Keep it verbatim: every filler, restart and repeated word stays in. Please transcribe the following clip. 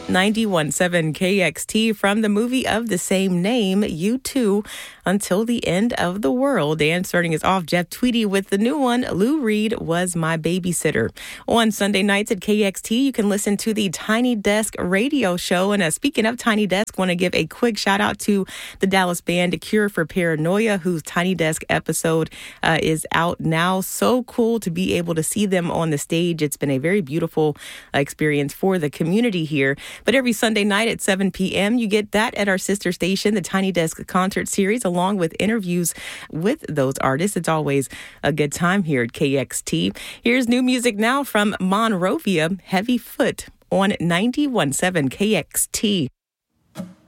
ninety-one point seven K X T from the movie of the same name, U two, Until the End of the World. And starting us off, Jeff Tweedy with the new one, Lou Reed Was My Babysitter. On Sunday nights at K X T, you can listen to the Tiny Desk radio show. And uh, speaking of Tiny Desk, want to give a quick shout out to the Dallas band Cure for Paranoia, whose Tiny Desk episode uh, is out now. So cool to be able to see them on the stage. It's been a very beautiful uh, experience for the community here. But every Sunday night at seven p.m., you get that at our sister station, the Tiny Desk Concert Series, along with interviews with those artists. It's always a good time here at K X T. Here's new music now from Monrovia, Heavy Foot on ninety-one point seven K X T.